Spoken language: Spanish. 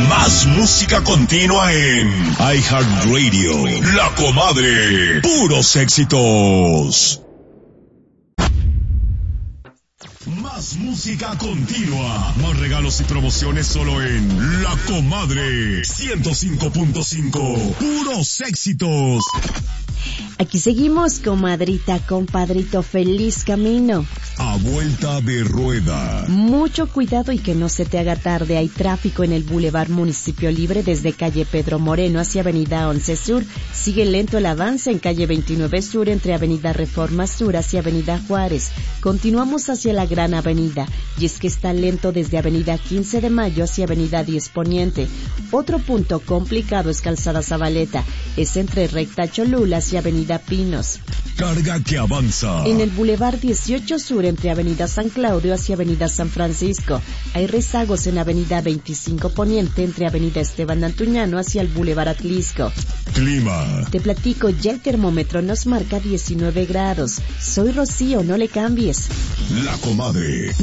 Más música continua en iHeartRadio. La Comadre. Puros éxitos. Más música continua. Más regalos y promociones solo en La Comadre 105.5. Puros éxitos. Aquí seguimos, comadrita, compadrito, feliz camino. A vuelta de rueda. Mucho cuidado y que no se te haga tarde. Hay tráfico en el Boulevard Municipio Libre desde calle Pedro Moreno hacia avenida 11 Sur. Sigue lento el avance en calle 29 Sur entre avenida Reforma Sur hacia avenida Juárez. Continuamos hacia la Gran Avenida y es que está lento desde avenida 15 de Mayo hacia avenida 10 Poniente. Otro punto complicado es calzada Zabaleta. Es entre recta Cholula hacia avenida Pinos. Carga que avanza. En el Boulevard 18 Sur entre avenida San Claudio hacia avenida San Francisco. Hay rezagos en avenida 25 Poniente entre avenida Esteban Antuñano hacia el Boulevard Atlisco. Clima. Te platico, ya el termómetro nos marca 19 grados. Soy Rocío, no le cambies. La Comadre